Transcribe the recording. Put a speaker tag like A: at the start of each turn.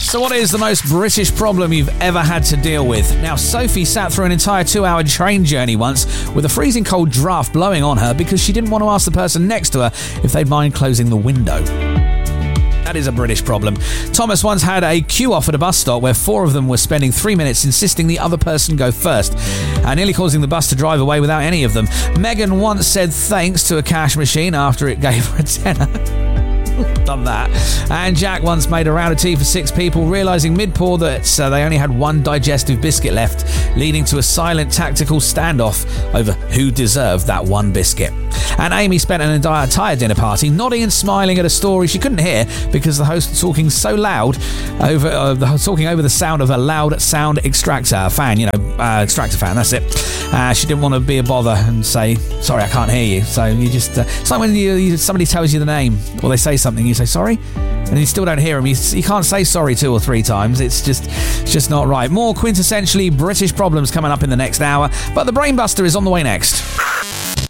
A: So what is the most British problem you've ever had to deal with? Now, Sophie sat through an entire 2-hour train journey once with a freezing cold draft blowing on her because she didn't want to ask the person next to her if they'd mind closing the window. That is a British problem. Thomas once had a queue-off at a bus stop where 4 of them were spending 3 minutes insisting the other person go first, nearly causing the bus to drive away without any of them. Megan once said thanks to a cash machine after it gave her a tenner. Done that. And Jack once made a round of tea for 6 people, realising mid-pour that they only had 1 digestive biscuit left, leading to a silent tactical standoff over who deserved that 1 biscuit. And Amy spent an entire dinner party nodding and smiling at a story she couldn't hear because the host was talking so loud talking over the sound of a loud sound extractor fan. Extractor fan, that's it. She didn't want to be a bother and say, sorry, I can't hear you. So you just, it's like when somebody tells you the name or they say something, you say sorry, and you still don't hear them. You can't say sorry 2 or 3 times. It's just not right. More quintessentially British problems coming up in the next hour, but the Brainbuster is on the way next.